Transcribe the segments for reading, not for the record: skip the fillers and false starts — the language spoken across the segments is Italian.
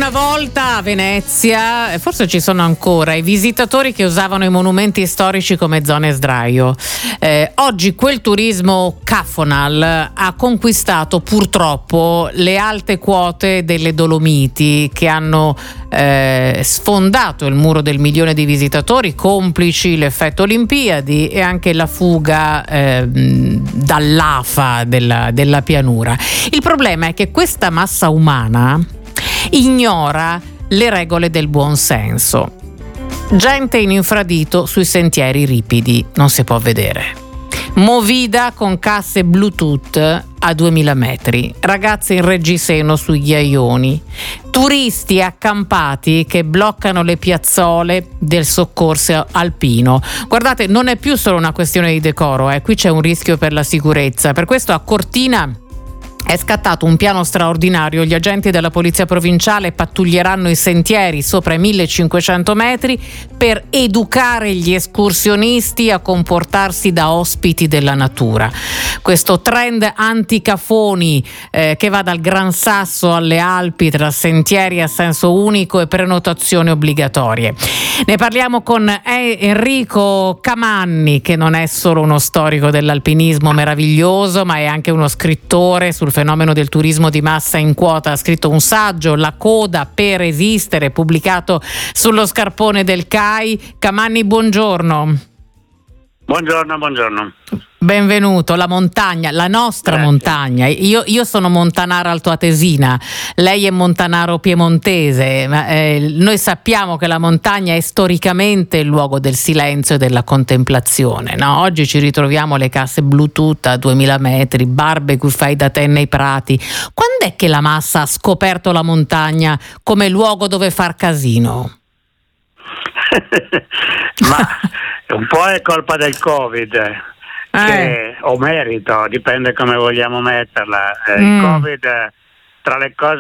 Una volta a Venezia, forse ci sono ancora, i visitatori che usavano i monumenti storici come zone sdraio. Oggi quel turismo cafonal ha conquistato purtroppo le alte quote delle Dolomiti, che hanno sfondato il muro del 1.000.000 di visitatori, complici l'effetto Olimpiadi e anche la fuga dall'afa della pianura. Il problema è che questa massa umana ignora le regole del buon senso. Gente in infradito sui sentieri ripidi non si può vedere. Movida con casse Bluetooth a 2.000 metri, ragazze in reggiseno sui ghiaioni, turisti accampati che bloccano le piazzole del soccorso alpino. Guardate, non è più solo una questione di decoro, qui c'è un rischio per la sicurezza. Per questo a Cortina è scattato un piano straordinario. Gli agenti della polizia provinciale pattuglieranno i sentieri sopra i 1.500 metri per educare gli escursionisti a comportarsi da ospiti della natura. Questo trend anticafoni che va dal Gran Sasso alle Alpi, tra sentieri a senso unico e prenotazioni obbligatorie. Ne parliamo con Enrico Camanni, che non è solo uno storico dell'alpinismo meraviglioso, ma è anche uno scrittore sul fenomeno del turismo di massa in quota. Ha scritto un saggio, La coda per esistere, pubblicato sullo scarpone del CAI. Camanni, buongiorno. Buongiorno. Benvenuto. La montagna, la nostra montagna. Io sono montanara altoatesina, lei è montanaro piemontese, ma noi sappiamo che la montagna è storicamente il luogo del silenzio e della contemplazione, no? Oggi ci ritroviamo le casse Bluetooth a 2.000 metri, barbecue fai da te nei prati. Quando è che la massa ha scoperto la montagna come luogo dove far casino? Ma un po' è colpa del Covid, o merito, dipende come vogliamo metterla. Il Covid, tra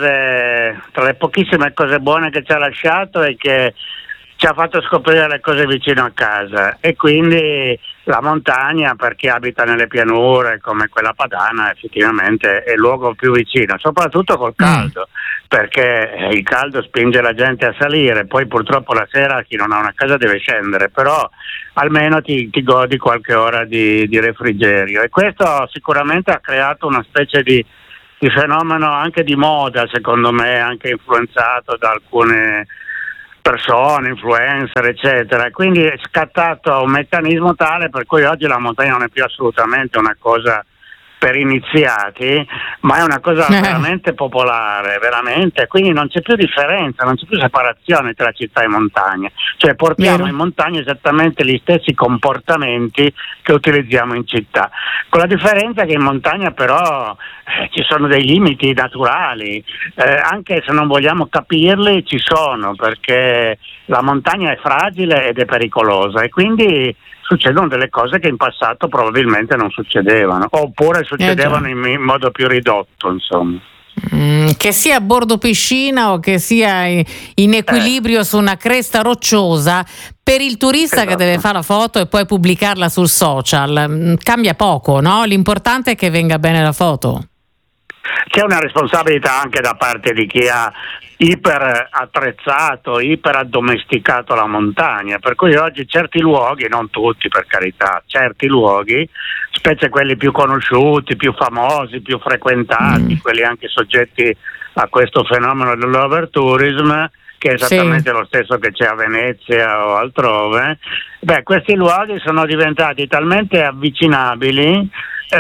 le pochissime cose buone che ci ha lasciato, è che ci ha fatto scoprire le cose vicino a casa, e quindi la montagna, per chi abita nelle pianure come quella padana, effettivamente è il luogo più vicino, soprattutto col caldo, perché il caldo spinge la gente a salire. Poi purtroppo la sera chi non ha una casa deve scendere, però almeno ti godi qualche ora di refrigerio, e questo sicuramente ha creato una specie di fenomeno anche di moda, secondo me, anche influenzato da alcune persone, influencer, eccetera. Quindi è scattato un meccanismo tale per cui oggi la montagna non è più assolutamente una cosa per iniziati, ma è una cosa veramente popolare, veramente. Quindi non c'è più differenza, non c'è più separazione tra città e montagna, cioè portiamo in montagna esattamente gli stessi comportamenti che utilizziamo in città, con la differenza che in montagna però ci sono dei limiti naturali, anche se non vogliamo capirli ci sono, perché la montagna è fragile ed è pericolosa, e quindi succedono delle cose che in passato probabilmente non succedevano, oppure succedevano in modo più ridotto, insomma. Che sia a bordo piscina o che sia in equilibrio su una cresta rocciosa, per il turista che deve fare la foto e poi pubblicarla sul social cambia poco, no? L'importante è che venga bene la foto. C'è una responsabilità anche da parte di chi ha iper attrezzato, iper addomesticato la montagna, per cui oggi certi luoghi, non tutti per carità, certi luoghi, specie quelli più conosciuti, più famosi, più frequentati, quelli anche soggetti a questo fenomeno dell'overtourism, che è esattamente lo stesso che c'è a Venezia o altrove, questi luoghi sono diventati talmente avvicinabili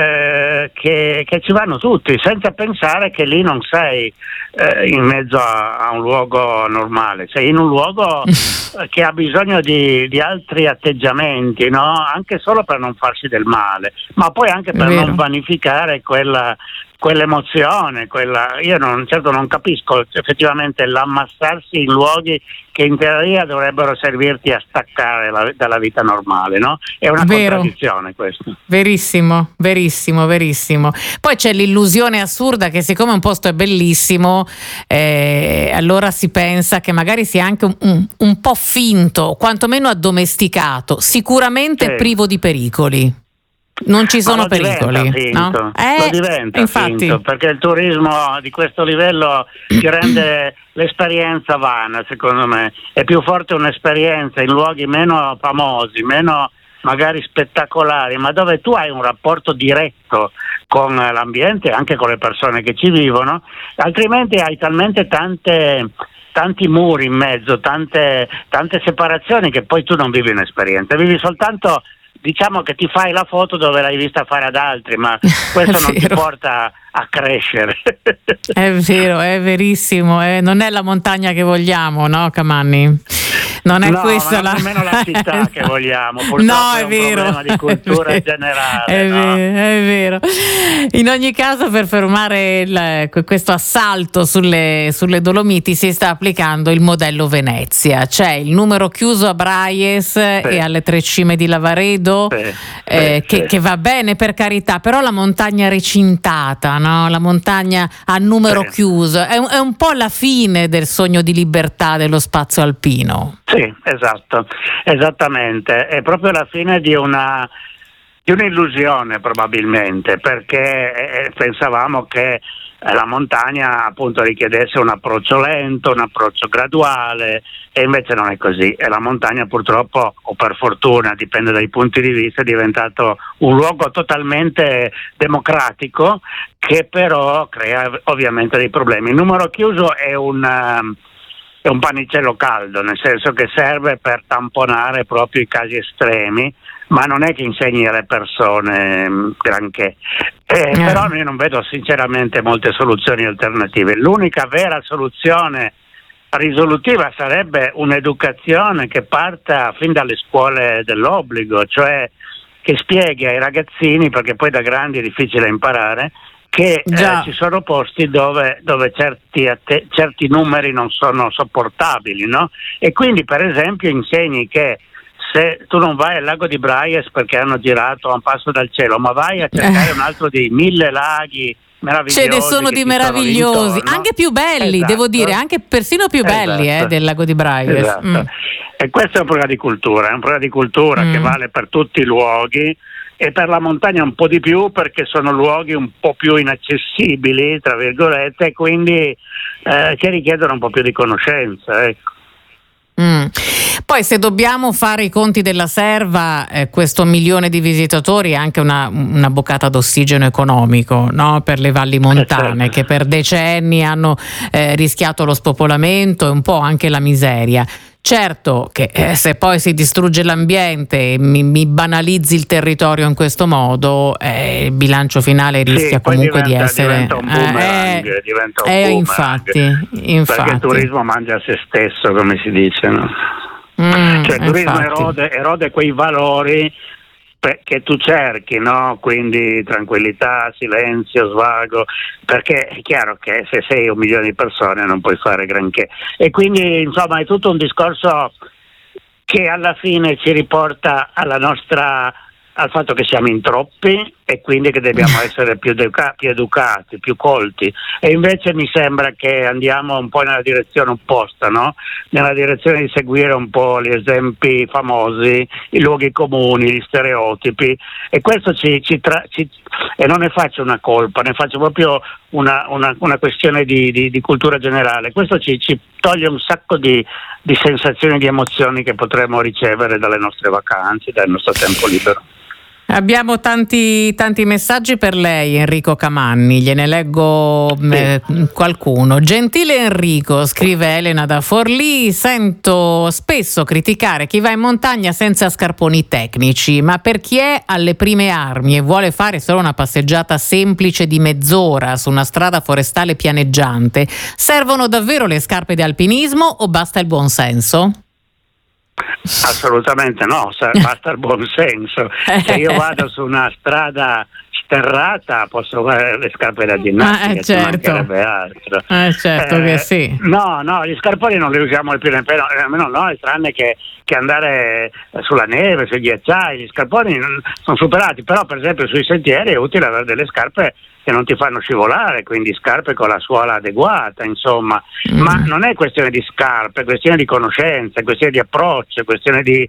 che ci vanno tutti, senza pensare che lì non sei in mezzo a un luogo normale, sei in un luogo che ha bisogno di altri atteggiamenti, no? Anche solo per non farsi del male, ma poi anche per non vanificare quell'emozione, io non capisco effettivamente l'ammassarsi in luoggi che in teoria dovrebbero servirti a staccare dalla vita normale, no? È una contraddizione questo. Verissimo. Poi c'è l'illusione assurda che siccome un posto è bellissimo, allora si pensa che magari sia anche un po' finto, quantomeno addomesticato, sicuramente privo di pericoli. non ci sono pericoli, finto, no? Lo diventa infatti. finto, perché il turismo di questo livello ti rende l'esperienza vana, secondo me. È più forte un'esperienza in luoghi meno famosi, meno magari spettacolari, ma dove tu hai un rapporto diretto con l'ambiente e anche con le persone che ci vivono, altrimenti hai talmente tanti muri in mezzo, tante separazioni, che poi tu non vivi un'esperienza, vivi soltanto, diciamo, che ti fai la foto dove l'hai vista fare ad altri, ma questo non ti porta a crescere. È vero, è verissimo, non è la montagna che vogliamo, no, Camanni? Non è questa nemmeno la città che vogliamo, purtroppo no, è un vero. problema di cultura generale. È vero. In ogni caso, per fermare questo assalto sulle Dolomiti si sta applicando il modello Venezia. C'è il numero chiuso a Braies e alle Tre Cime di Lavaredo, che va bene, per carità, però la montagna recintata, no? La montagna a numero chiuso è un po' la fine del sogno di libertà dello spazio alpino. Sì, esatto, esattamente, è proprio la fine di un'illusione, probabilmente, perché pensavamo che la montagna appunto richiedesse un approccio lento, un approccio graduale, e invece non è così, e la montagna purtroppo, o per fortuna, dipende dai punti di vista, è diventato un luogo totalmente democratico, che però crea ovviamente dei problemi. Il numero chiuso è un pannicello caldo, nel senso che serve per tamponare proprio i casi estremi, ma non è che insegni alle persone granché. Però io non vedo sinceramente molte soluzioni alternative. L'unica vera soluzione risolutiva sarebbe un'educazione che parta fin dalle scuole dell'obbligo, cioè che spieghi ai ragazzini, perché poi da grandi è difficile imparare, che ci sono posti dove certi numeri non sono sopportabili, no? E quindi, per esempio, insegni che se tu non vai al lago di Braies perché hanno girato a un passo dal cielo, ma vai a cercare un altro dei 1000 laghi meravigliosi. Ce ne sono di meravigliosi, anche più belli, devo dire, anche persino più belli del lago di Braies. Esatto. E questo è un problema di cultura, che vale per tutti i luoghi, e per la montagna un po' di più, perché sono luoghi un po' più inaccessibili, tra virgolette, e quindi che richiedono un po' più di conoscenza, ecco. Poi, se dobbiamo fare i conti della serva, questo 1 milione di visitatori è anche una boccata d'ossigeno economico, no? Per le valli montane, che per decenni hanno rischiato lo spopolamento e un po' anche la miseria. Certo che se poi si distrugge l'ambiente e mi banalizzi il territorio in questo modo, il bilancio finale rischia comunque di essere... Diventa un boomerang, infatti. Perché il turismo mangia a se stesso, come si dice, no? Cioè il turismo erode quei valori che tu cerchi, no? Quindi tranquillità, silenzio, svago, perché è chiaro che se sei 1 milione di persone non puoi fare granché, e quindi insomma è tutto un discorso che alla fine ci riporta al fatto che siamo in troppi e quindi che dobbiamo essere più educati, più colti, e invece mi sembra che andiamo un po' nella direzione opposta, no? Nella direzione di seguire un po' gli esempi famosi, i luoghi comuni, gli stereotipi, e questo e non ne faccio una colpa, ne faccio proprio una questione di cultura generale. Questo ci toglie un sacco di sensazioni, di emozioni che potremmo ricevere dalle nostre vacanze, dal nostro tempo libero. Abbiamo tanti messaggi per lei, Enrico Camanni, gliene leggo qualcuno. Gentile Enrico, scrive Elena da Forlì, sento spesso criticare chi va in montagna senza scarponi tecnici, ma per chi è alle prime armi e vuole fare solo una passeggiata semplice di mezz'ora su una strada forestale pianeggiante, servono davvero le scarpe di alpinismo o basta il buon senso? Assolutamente no, basta il buon senso. Se io vado su una strada sterrata posso fare le scarpe da ginnastica, ci mancherebbe altro. Certo che sì. No, gli scarponi non li usiamo più nemmeno noi, tranne che andare sulla neve, sui ghiacciai. Gli scarponi sono superati, però per esempio sui sentieri è utile avere delle scarpe che non ti fanno scivolare, quindi scarpe con la suola adeguata, insomma. Ma non è questione di scarpe, è questione di conoscenza, è questione di approccio, è questione di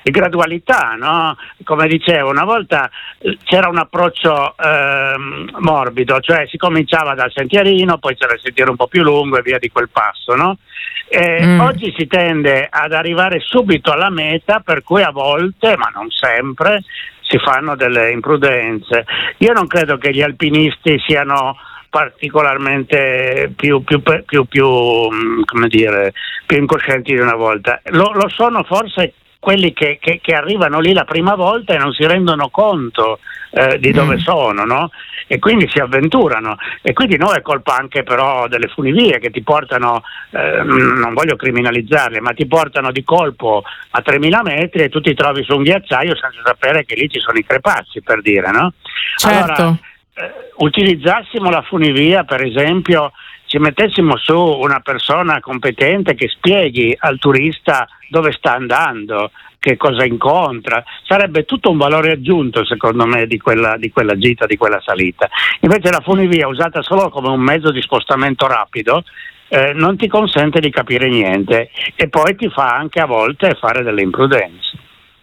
di gradualità, no? Come dicevo, una volta c'era un approccio morbido, cioè si cominciava dal sentierino, poi c'era il sentiero un po' più lungo e via di quel passo, no? Oggi si tende ad arrivare subito alla meta, per cui a volte, ma non sempre, si fanno delle imprudenze. Io non credo che gli alpinisti siano particolarmente più come dire, più incoscienti di una volta. Lo sono forse quelli che arrivano lì la prima volta e non si rendono conto di dove sono, no? E quindi si avventurano, e quindi no, è colpa anche però delle funivie che ti portano, non voglio criminalizzarle, ma ti portano di colpo a 3.000 metri e tu ti trovi su un ghiacciaio senza sapere che lì ci sono i crepacci, per dire, no? Certo. Allora, utilizzassimo la funivia, per esempio, ci mettessimo su una persona competente che spieghi al turista dove sta andando, che cosa incontra, sarebbe tutto un valore aggiunto, secondo me, di quella gita, di quella salita. Invece la funivia, usata solo come un mezzo di spostamento rapido, non ti consente di capire niente, e poi ti fa anche a volte fare delle imprudenze.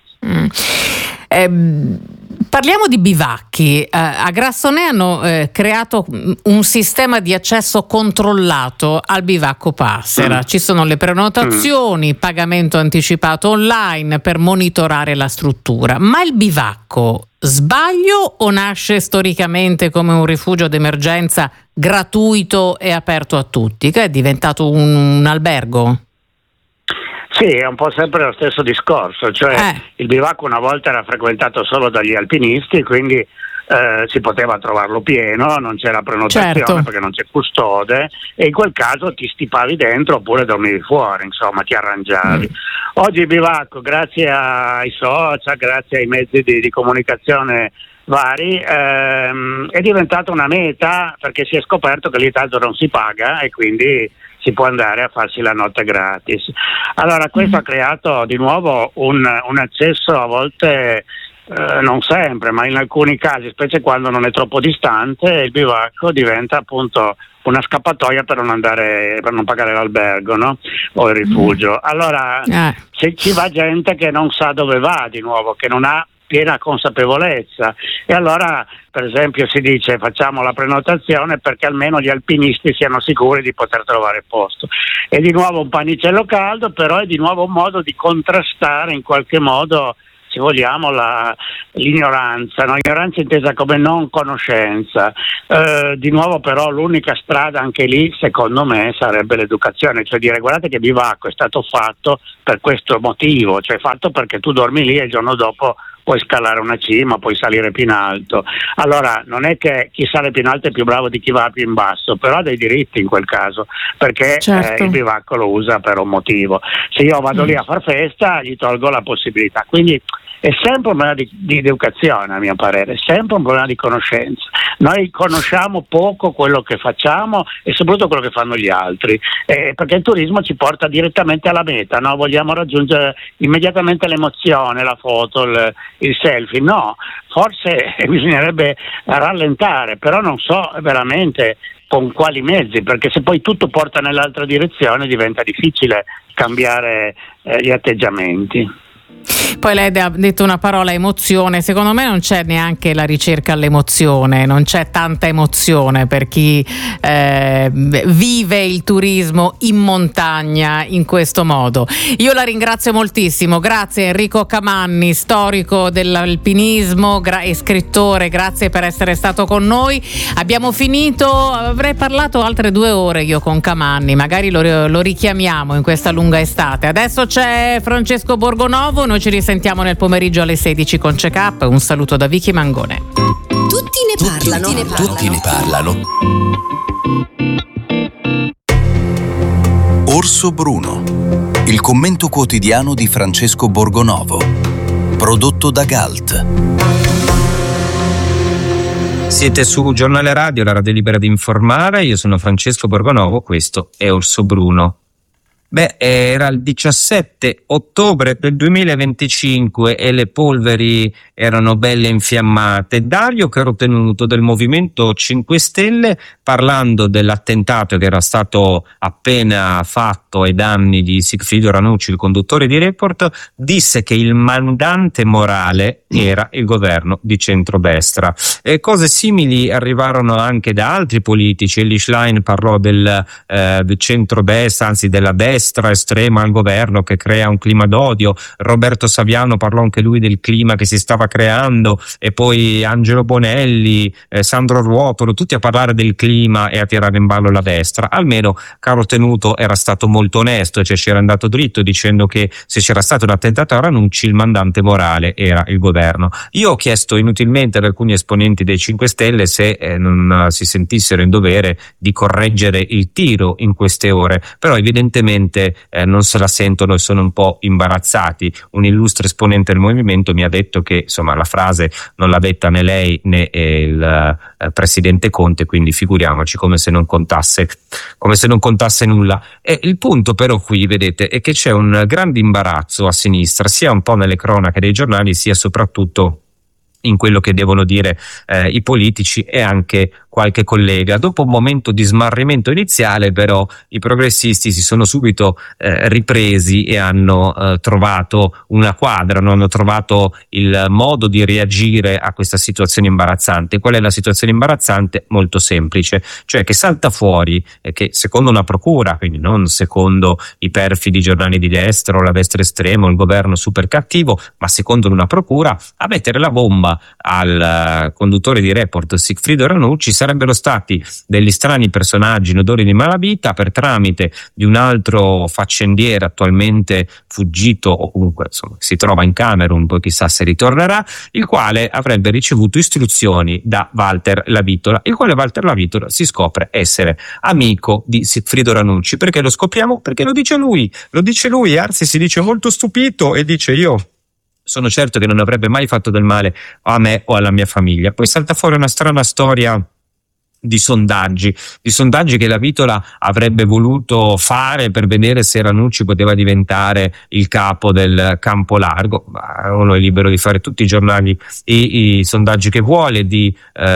Parliamo di bivacchi. A Grassonè hanno creato un sistema di accesso controllato al bivacco Passera. Ci sono le prenotazioni, pagamento anticipato online per monitorare la struttura. Ma il bivacco, sbaglio o nasce storicamente come un rifugio d'emergenza gratuito e aperto a tutti, che è diventato un albergo? Sì, è un po' sempre lo stesso discorso, cioè il bivacco una volta era frequentato solo dagli alpinisti, quindi si poteva trovarlo pieno, non c'era prenotazione, certo, perché non c'è custode, e in quel caso ti stipavi dentro oppure dormivi fuori, insomma ti arrangiavi. Oggi il bivacco, grazie ai social, grazie ai mezzi di comunicazione vari, è diventato una meta, perché si è scoperto che lì tanto non si paga e quindi si può andare a farsi la notte gratis. Allora questo ha creato di nuovo un accesso, a volte non sempre, ma in alcuni casi, specie quando non è troppo distante, il bivacco diventa appunto una scappatoia per non pagare l'albergo, no? O il rifugio. Allora se ci va gente che non sa dove va, di nuovo, che non ha piena consapevolezza, e allora per esempio si dice facciamo la prenotazione perché almeno gli alpinisti siano sicuri di poter trovare posto. È di nuovo un pannicello caldo, però è di nuovo un modo di contrastare in qualche modo, se vogliamo, l'ignoranza, no? Ignoranza intesa come non conoscenza. Di nuovo però l'unica strada anche lì, secondo me, sarebbe l'educazione, cioè dire guardate che bivacco è stato fatto per questo motivo, cioè fatto perché tu dormi lì e il giorno dopo puoi scalare una cima, puoi salire più in alto. Allora non è che chi sale più in alto è più bravo di chi va più in basso, però ha dei diritti in quel caso, perché certo, il bivacco lo usa per un motivo. Se io vado lì a far festa gli tolgo la possibilità, quindi è sempre un problema di educazione, a mio parere, è sempre un problema di conoscenza. Noi conosciamo poco quello che facciamo e soprattutto quello che fanno gli altri, perché il turismo ci porta direttamente alla meta, no? Vogliamo raggiungere immediatamente l'emozione, la foto, il selfie. No, forse bisognerebbe rallentare, però non so veramente con quali mezzi, perché se poi tutto porta nell'altra direzione diventa difficile cambiare gli atteggiamenti. Poi lei ha detto una parola, emozione. Secondo me non c'è neanche la ricerca all'emozione, non c'è tanta emozione per chi vive il turismo in montagna in questo modo. Io la ringrazio moltissimo, grazie Enrico Camanni, storico dell'alpinismo e scrittore, grazie per essere stato con noi. Abbiamo finito, avrei parlato altre 2 ore io con Camanni, magari lo richiamiamo in questa lunga estate. Adesso c'è Francesco Borgonovo, noi ci risentiamo nel pomeriggio alle 16 con Check Up. Un saluto da Vicky Mangone. Tutti ne parlano. Orso Bruno, il commento quotidiano di Francesco Borgonovo, prodotto da Galt. Siete su Giornale Radio, la radio libera di informare. Io sono Francesco Borgonovo, questo è Orso Bruno. Era il 17 ottobre del 2025 e le polveri erano belle infiammate. Dario Carotenuto del Movimento 5 Stelle, parlando dell'attentato che era stato appena fatto ai danni di Sigfrido Ranucci, il conduttore di Report, disse che il mandante morale era il governo di centrodestra. Cose simili arrivarono anche da altri politici. Elly Schlein parlò del centrodestra, anzi della destra estrema al governo che crea un clima d'odio. Roberto Saviano parlò anche lui del clima che si stava creando, e poi Angelo Bonelli, Sandro Ruotolo, tutti a parlare del clima e a tirare in ballo la destra. Almeno Carotenuto era stato molto onesto, cioè ci era andato dritto dicendo che se c'era stato un attentato a Ranucci il mandante morale era il governo. Io ho chiesto inutilmente ad alcuni esponenti dei 5 Stelle se non si sentissero in dovere di correggere il tiro in queste ore, però evidentemente non se la sentono e sono un po' imbarazzati. Un illustre esponente del movimento mi ha detto che insomma la frase non l'ha detta né lei né il presidente Conte, quindi figuriamoci, come se non contasse nulla. E il punto però qui, vedete, è che c'è un grande imbarazzo a sinistra, sia un po' nelle cronache dei giornali, sia soprattutto in quello che devono dire i politici e anche qualche collega. Dopo un momento di smarrimento iniziale, però, i progressisti si sono subito ripresi e hanno trovato una quadra, hanno trovato il modo di reagire a questa situazione imbarazzante. Qual è la situazione imbarazzante? Molto semplice, cioè che salta fuori che secondo una procura, quindi non secondo i perfidi giornali di destra o la destra estrema o il governo super cattivo, ma secondo una procura, a mettere la bomba al conduttore di Report Sigfrido Ranucci sarebbero stati degli strani personaggi in odore di malavita, per tramite di un altro faccendiere attualmente fuggito o comunque insomma si trova in Camerun, poi chissà se ritornerà, il quale avrebbe ricevuto istruzioni da Walter Lavitola, il quale Walter Lavitola si scopre essere amico di Sigfrido Ranucci. Perché lo scopriamo? Perché lo dice lui, anzi si dice molto stupito e dice: io sono certo che non avrebbe mai fatto del male a me o alla mia famiglia. Poi salta fuori una strana storia di sondaggi che Lavitola avrebbe voluto fare per vedere se Ranucci poteva diventare il capo del campo largo. Uno è libero di fare tutti i giornali i sondaggi che vuole, di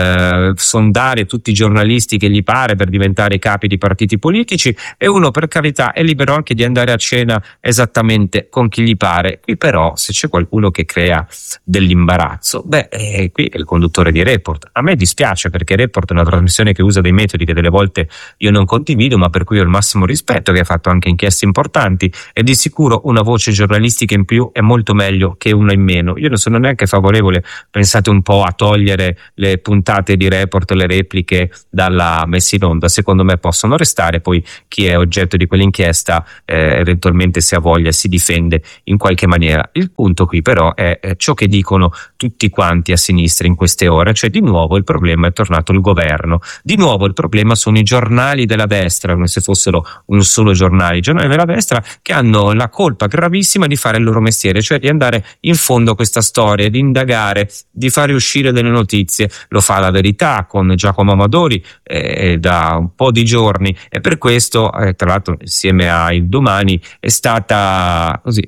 sondare tutti i giornalisti che gli pare per diventare capi di partiti politici, e uno, per carità, è libero anche di andare a cena esattamente con chi gli pare. Qui però, se c'è qualcuno che crea dell'imbarazzo, qui è il conduttore di Report. A me dispiace, perché Report è una trasmissione che usa dei metodi che delle volte io non condivido, ma per cui ho il massimo rispetto, che ha fatto anche inchieste importanti, e di sicuro una voce giornalistica in più è molto meglio che una in meno. Io non sono neanche favorevole, pensate un po', a togliere le puntate di Report, le repliche dalla messa in onda. Secondo me possono restare, poi chi è oggetto di quell'inchiesta eventualmente, se ha voglia, si difende in qualche maniera. Il punto qui però è ciò che dicono tutti quanti a sinistra in queste ore, cioè di nuovo il problema è tornato il governo. Di nuovo il problema sono i giornali della destra, come se fossero un solo giornale, i giornali della destra che hanno la colpa gravissima di fare il loro mestiere, cioè di andare in fondo a questa storia, di indagare, di fare uscire delle notizie. Lo fa La Verità con Giacomo Amadori da un po' di giorni, e per questo tra l'altro insieme a Il Domani è stata così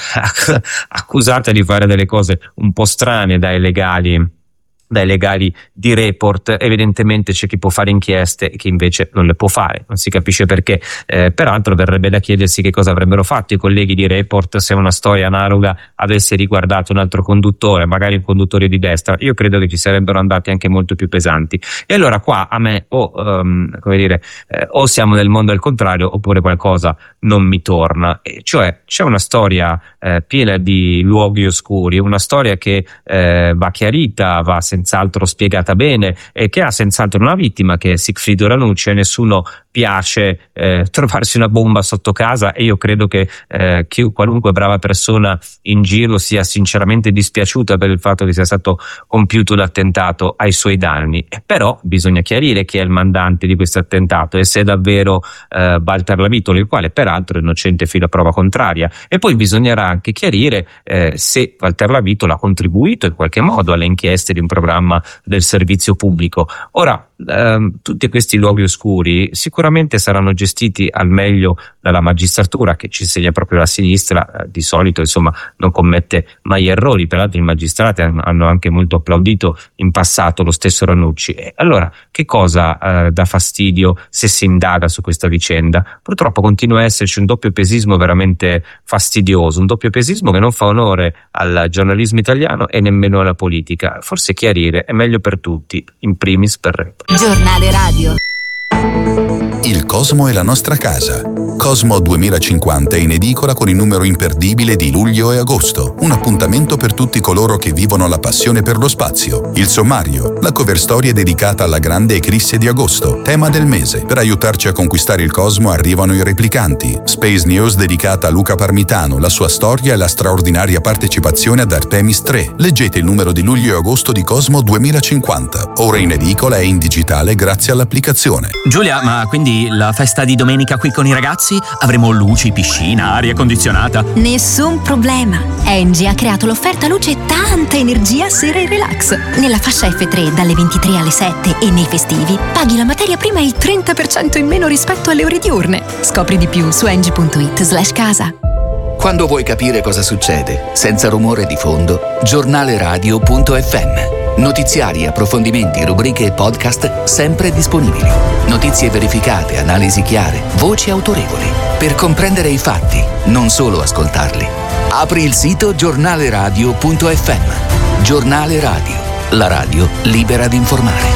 accusata di fare delle cose un po' strane dai legali di Report. Evidentemente c'è chi può fare inchieste e chi invece non le può fare, non si capisce perché. Peraltro verrebbe da chiedersi che cosa avrebbero fatto i colleghi di Report se una storia analoga avesse riguardato un altro conduttore, magari un conduttore di destra. Io credo che ci sarebbero andati anche molto più pesanti. E allora qua a me o siamo nel mondo al contrario, oppure qualcosa non mi torna. Cioè c'è una storia piena di luoghi oscuri, una storia che va chiarita, va senz'altro spiegata bene, e che ha senz'altro una vittima, che è Sigfrido Ranucci. A nessuno piace trovarsi una bomba sotto casa, e io credo che qualunque brava persona in giro sia sinceramente dispiaciuta per il fatto che sia stato compiuto l'attentato ai suoi danni. Però bisogna chiarire chi è il mandante di questo attentato e se è davvero Walter Lavitola, il quale peraltro è innocente fino a prova contraria. E poi bisognerà anche chiarire se Walter Lavitola ha contribuito in qualche modo alle inchieste di un programma del servizio pubblico. Ora, tutti questi luoghi oscuri sicuramente saranno gestiti al meglio dalla magistratura, che ci insegna proprio la sinistra, di solito insomma non commette mai errori. Peraltro i magistrati hanno anche molto applaudito in passato lo stesso Ranucci. E allora che cosa dà fastidio se si indaga su questa vicenda? Purtroppo continua a esserci un doppiopesismo veramente fastidioso, un doppiopesismo che non fa onore al giornalismo italiano e nemmeno alla politica. Forse chiarire è meglio per tutti, in primis per Report. Giornale radio. Il Cosmo è la nostra casa. Cosmo 2050 è in edicola con il numero imperdibile di luglio e agosto. Un appuntamento per tutti coloro che vivono la passione per lo spazio. Il sommario, la cover story è dedicata alla grande eclisse di agosto, tema del mese. Per aiutarci a conquistare il Cosmo arrivano i replicanti. Space News dedicata a Luca Parmitano, la sua storia e la straordinaria partecipazione ad Artemis 3. Leggete il numero di luglio e agosto di Cosmo 2050. Ora in edicola e in digitale grazie all'applicazione. Giulia, ma quindi la festa di domenica qui con i ragazzi? Avremo luci, piscina, aria condizionata? Nessun problema. Engie ha creato l'offerta luce e tanta energia sera e relax. Nella fascia F3 dalle 23 alle 7 e nei festivi paghi la materia prima il 30% in meno rispetto alle ore diurne. Scopri di più su engie.it/casa. Quando vuoi capire cosa succede, senza rumore di fondo, giornaleradio.fm. Notiziari, approfondimenti, rubriche e podcast sempre disponibili. Notizie verificate, analisi chiare, voci autorevoli. Per comprendere i fatti, non solo ascoltarli. Apri il sito giornaleradio.fm. Giornale Radio, la radio libera di informare.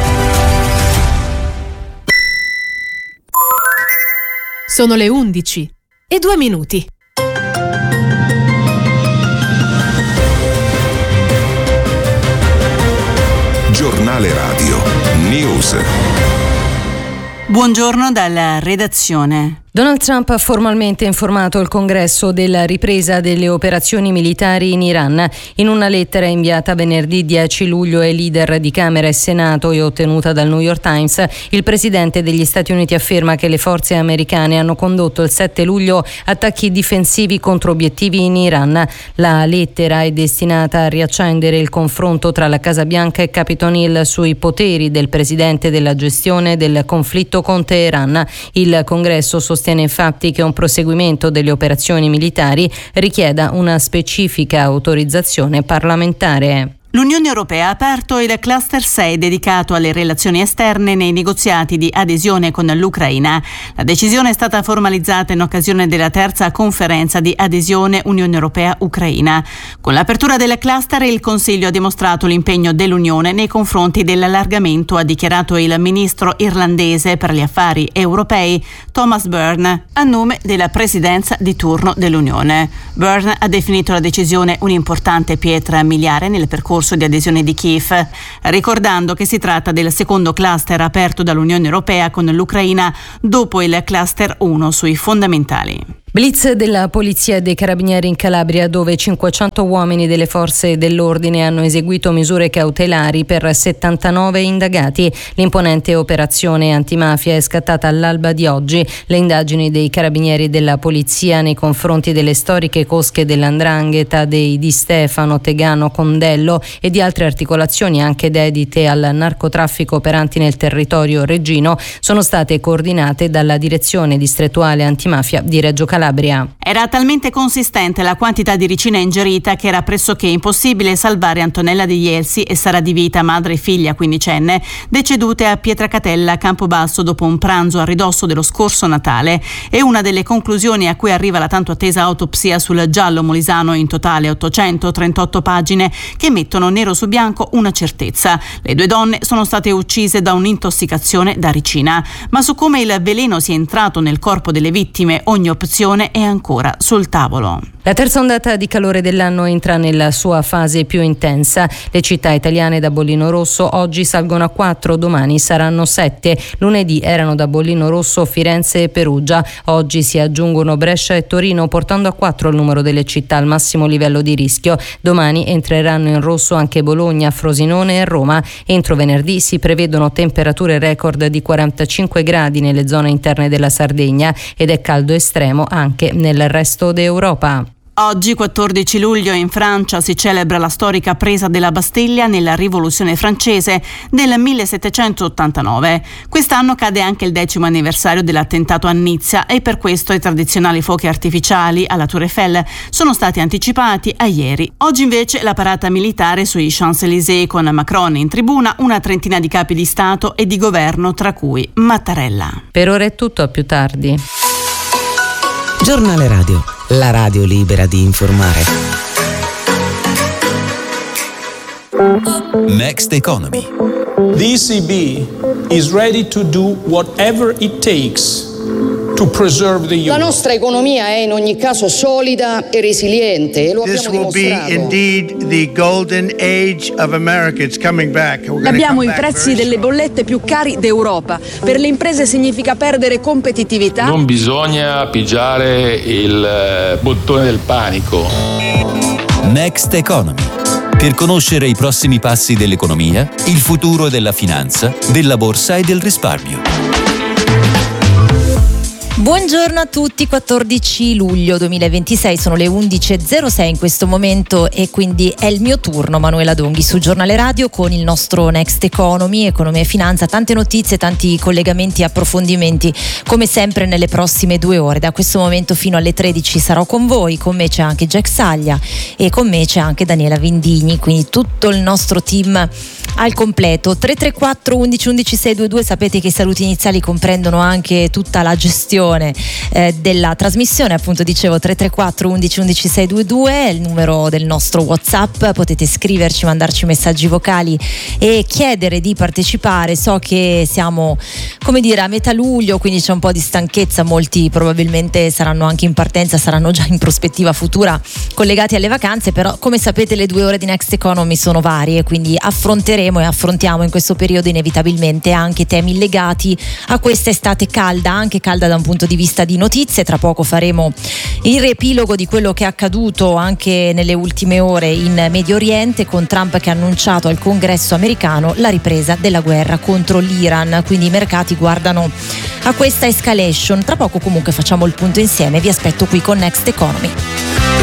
Sono le 11:02. Giornale Radio News. Buongiorno dalla redazione. Donald Trump ha formalmente informato il Congresso della ripresa delle operazioni militari in Iran. In una lettera inviata venerdì 10 luglio ai leader di Camera e Senato e ottenuta dal New York Times, il presidente degli Stati Uniti afferma che le forze americane hanno condotto il 7 luglio attacchi difensivi contro obiettivi in Iran. La lettera è destinata a riaccendere il confronto tra la Casa Bianca e Capitol Hill sui poteri del presidente della gestione del conflitto con Teheran. Il Congresso sostiene infatti che un proseguimento delle operazioni militari richieda una specifica autorizzazione parlamentare. L'Unione Europea ha aperto il cluster 6 dedicato alle relazioni esterne nei negoziati di adesione con l'Ucraina. La decisione è stata formalizzata in occasione della terza conferenza di adesione Unione Europea-Ucraina. Con l'apertura del cluster il Consiglio ha dimostrato l'impegno dell'Unione nei confronti dell'allargamento, ha dichiarato il ministro irlandese per gli affari europei Thomas Byrne a nome della presidenza di turno dell'Unione. Byrne ha definito la decisione un'importante pietra miliare nel percorso di adesione di Kiev, ricordando che si tratta del secondo cluster aperto dall'Unione Europea con l'Ucraina dopo il cluster 1 sui fondamentali. Blitz della Polizia e dei Carabinieri in Calabria, dove 500 uomini delle forze dell'ordine hanno eseguito misure cautelari per 79 indagati. L'imponente operazione antimafia è scattata all'alba di oggi. Le indagini dei Carabinieri della Polizia nei confronti delle storiche cosche dell''Ndrangheta, dei Di Stefano, Tegano, Condello e di altre articolazioni anche dedite al narcotraffico operanti nel territorio reggino sono state coordinate dalla Direzione Distrettuale Antimafia di Reggio Calabria. Era talmente consistente la quantità di ricina ingerita che era pressoché impossibile salvare Antonella De Ielsi e Sara Di Vita, madre e figlia quindicenne, decedute a Pietracatella, Campobasso, dopo un pranzo a ridosso dello scorso Natale. È una delle conclusioni a cui arriva la tanto attesa autopsia sul giallo molisano, in totale 838 pagine, che mettono nero su bianco una certezza: le due donne sono state uccise da un'intossicazione da ricina. Ma su come il veleno sia entrato nel corpo delle vittime ogni opzione è ancora sul tavolo. La terza ondata di calore dell'anno entra nella sua fase più intensa. Le città italiane da bollino rosso oggi salgono a 4, domani saranno 7. Lunedì erano da bollino rosso Firenze e Perugia. Oggi si aggiungono Brescia e Torino, portando a 4 il numero delle città al massimo livello di rischio. Domani entreranno in rosso anche Bologna, Frosinone e Roma. Entro venerdì si prevedono temperature record di 45 gradi nelle zone interne della Sardegna ed è caldo estremo anche nel resto d'Europa. Oggi, 14 luglio, in Francia si celebra la storica presa della Bastiglia nella Rivoluzione francese del 1789. Quest'anno cade anche il 10° anniversario dell'attentato a Nizza e per questo i tradizionali fuochi artificiali alla Tour Eiffel sono stati anticipati a ieri. Oggi invece la parata militare sui Champs-Élysées con Macron in tribuna, una trentina di capi di Stato e di governo, tra cui Mattarella. Per ora è tutto, a più tardi. Giornale Radio, la radio libera di informare. Next Economy. The ECB is ready to do whatever it takes to preserve the euro. La nostra economia è in ogni caso solida e resiliente e lo abbiamo dimostrato. This will be indeed the golden age of America. It's coming back. Abbiamo i prezzi delle bollette più cari d'Europa. Per le imprese significa perdere competitività. Non bisogna pigiare il bottone del panico. Next Economy. Per conoscere i prossimi passi dell'economia, il futuro della finanza, della borsa e del risparmio. Buongiorno a tutti, 14 luglio 2026, sono le 11.06 in questo momento e quindi è il mio turno, Manuela Donghi, su Giornale Radio con il nostro Next Economy, economia e finanza, tante notizie, tanti collegamenti e approfondimenti, come sempre nelle prossime 2 ore. Da questo momento fino alle 13 sarò con voi, con me c'è anche Jack Saglia e con me c'è anche Daniela Vindigni, quindi tutto il nostro team al completo. 334 11 11 622, sapete che i saluti iniziali comprendono anche tutta la gestione della trasmissione, appunto dicevo 334 11 11 622 è il numero del nostro WhatsApp, potete scriverci, mandarci messaggi vocali e chiedere di partecipare. So che siamo, come dire, a metà luglio, quindi c'è un po' di stanchezza, molti probabilmente saranno anche in partenza, saranno già in prospettiva futura collegati alle vacanze, però come sapete le 2 ore di Next Economy sono varie, quindi affronteremo e affrontiamo in questo periodo inevitabilmente anche temi legati a questa estate calda, anche calda da un punto di vista di notizie. Tra poco faremo il riepilogo di quello che è accaduto anche nelle ultime ore in Medio Oriente, con Trump che ha annunciato al Congresso americano la ripresa della guerra contro l'Iran, quindi i mercati guardano a questa escalation. Tra poco comunque facciamo il punto insieme, vi aspetto qui con Next Economy.